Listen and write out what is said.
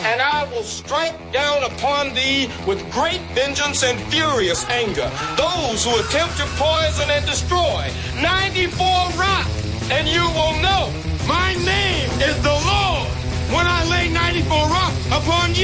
and I will strike down upon thee with great vengeance and furious anger those who attempt to poison and destroy 94 Rock, and you will know my name is the Lord when I lay 94 Rock upon you.